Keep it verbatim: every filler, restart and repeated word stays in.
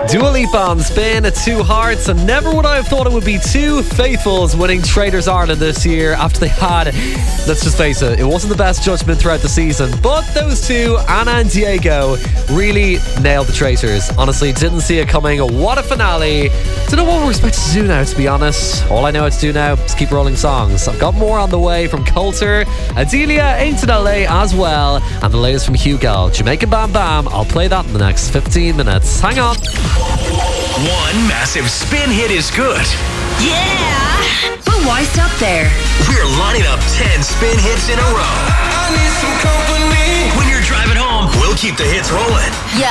Dua Lipa on Spin, Two Hearts, and never would I have thought it would be two faithfuls winning Traitors Ireland this year after they had, let's just face it, it wasn't the best judgment throughout the season, but those two, Anna and Diego, really nailed the Traitors. Honestly, didn't see it coming. What a finale. Don't know what we're expected to do now, to be honest. All I know how to do now is keep rolling songs. I've got more on the way from Coulter, Adelia, Ain't in L A as well, and the latest from Hugo, Jamaican Bam Bam. I'll play that in the next fifteen minutes. Hang on. One massive spin hit is good. Yeah! But why stop there? We're lining up ten spin hits in a row. I need some company. When you're driving home, we'll keep the hits rolling. Yeah.